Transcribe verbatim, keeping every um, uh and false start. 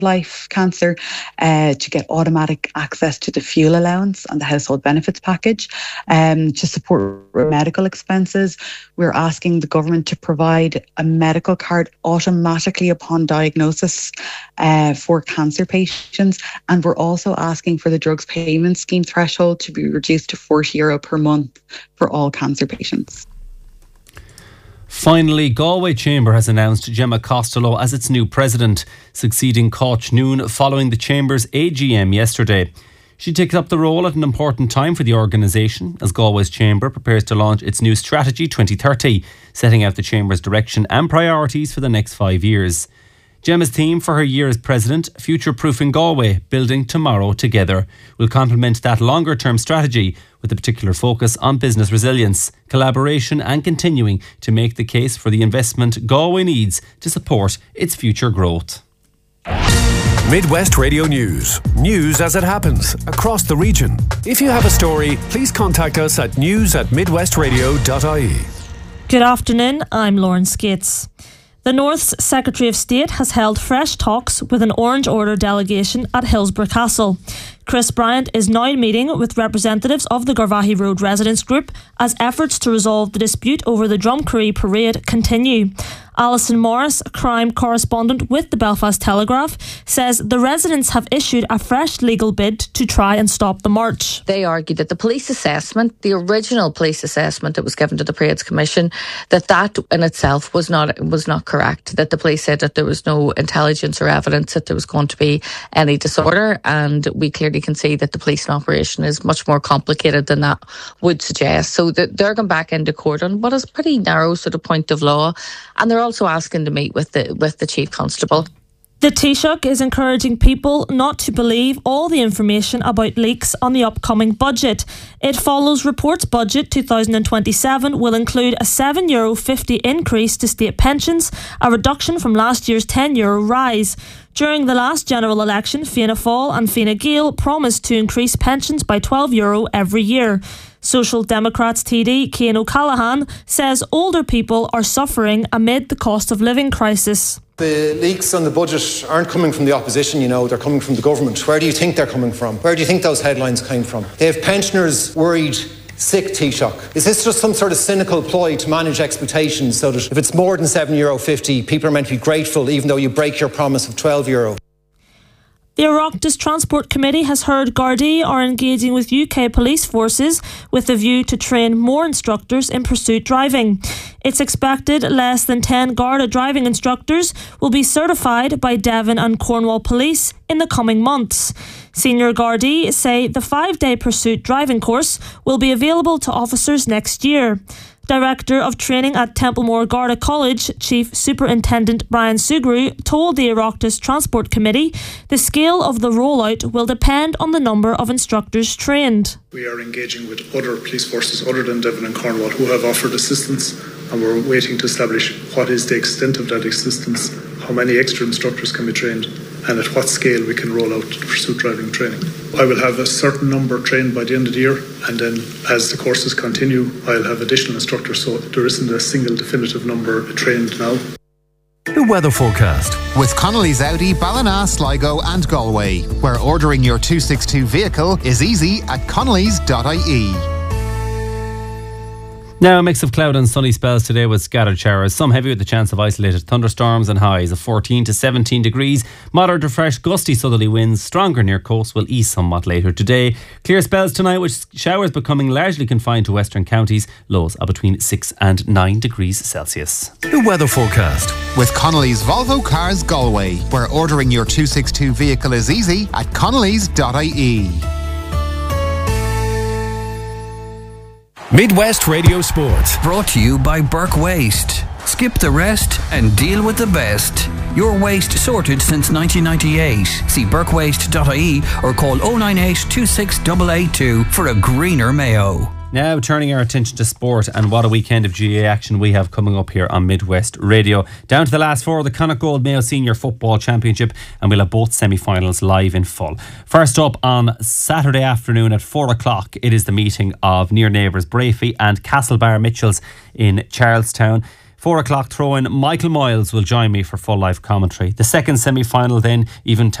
life cancer uh, to get automatic access to the fuel allowance and the household benefits package um, to support medical expenses. We're asking the government to provide a medical card automatically upon diagnosis uh, for cancer patients. And we're also asking for the drugs payment scheme threshold to be reduced to forty euro per month for all cancer patients. Finally, Galway Chamber has announced Gemma Costello as its new president, succeeding Cáit Noon following the Chamber's A G M yesterday. She takes up the role at an important time for the organisation as Galway's Chamber prepares to launch its new Strategy twenty thirty, setting out the Chamber's direction and priorities for the next five years. Gemma's theme for her year as president, Future-Proofing Galway, Building Tomorrow Together, will complement that longer-term strategy with a particular focus on business resilience, collaboration and continuing to make the case for the investment Galway needs to support its future growth. Midwest Radio News. News as it happens across the region. If you have a story, please contact us at news at midwestradio dot I E. Good afternoon, I'm Lauren Skates. The North's Secretary of State has held fresh talks with an Orange Order delegation at Hillsborough Castle. Chris Bryant is now meeting with representatives of the Garvaghey Road Residents Group as efforts to resolve the dispute over the Drumcurry parade continue. Alison Morris, a crime correspondent with the Belfast Telegraph, says the residents have issued a fresh legal bid to try and stop the march. They argued that the police assessment, the original police assessment that was given to the Parades Commission, that that in itself was not was not correct. That the police said that there was no intelligence or evidence that there was going to be any disorder, and we clearly can see that the policing operation is much more complicated than that would suggest. So that they're going back into court on what is a pretty narrow sort of point of law, and they're also asking to meet with the with the Chief Constable. The Taoiseach is encouraging people not to believe all the information about leaks on the upcoming budget. It follows reports budget twenty twenty-seven will include a seven euro fifty increase to state pensions, a reduction from last year's ten euro rise. During the last general election, Fianna Fáil and Fine Gael promised to increase pensions by twelve euro every year. Social Democrats T D Cian O'Callaghan says older people are suffering amid the cost of living crisis. The leaks on the budget aren't coming from the opposition, you know, they're coming from the government. Where do you think they're coming from? Where do you think those headlines came from? They have pensioners worried sick, Taoiseach. Is this just some sort of cynical ploy to manage expectations so that if it's more than seven euro fifty, people are meant to be grateful even though you break your promise of twelve euro? The Oireachtas Transport Committee has heard Gardaí are engaging with U K police forces with a view to train more instructors in pursuit driving. It's expected less than ten Garda driving instructors will be certified by Devon and Cornwall Police in the coming months. Senior Gardaí say the five-day pursuit driving course will be available to officers next year. Director of Training at Templemore Garda College, Chief Superintendent Brian Sugrue, told the Oireachtas Transport Committee the scale of the rollout will depend on the number of instructors trained. We are engaging with other police forces other than Devon and Cornwall who have offered assistance, and we're waiting to establish what is the extent of that assistance, how many extra instructors can be trained, and at what scale we can roll out pursuit driving training. I will have a certain number trained by the end of the year, and then as the courses continue, I'll have additional instructors, so there isn't a single definitive number trained now. The weather forecast with Connolly's Audi, Ballina, Sligo and Galway, where ordering your two sixty-two vehicle is easy at connellys dot I E. Now a mix of cloud and sunny spells today with scattered showers, some heavy with the chance of isolated thunderstorms, and highs of fourteen to seventeen degrees. Moderate to fresh gusty southerly winds, stronger near coast, will ease somewhat later today. Clear spells tonight with showers becoming largely confined to western counties, lows are between six and nine degrees Celsius. The weather forecast with Connolly's Volvo Cars Galway, where ordering your two sixty-two vehicle is easy at connellys dot I E. Midwest Radio Sport. Brought to you by Burke Waste. Skip the rest and deal with the best. Your waste sorted since nineteen ninety-eight. See burke waste dot I E or call oh nine eight, two six eight eight two for a greener Mayo. Now turning our attention to sport, and what a weekend of G A A action we have coming up here on Midwest Radio. Down to the last four of the Connacht Gold Mayo Senior Football Championship, and we'll have both semi-finals live in full. First up on Saturday afternoon at four o'clock, it is the meeting of near neighbours Brafey and Castlebar Mitchells in Charlestown. Four o'clock throw-in. Michael Moyles will join me for full live commentary. The second semi-final then, even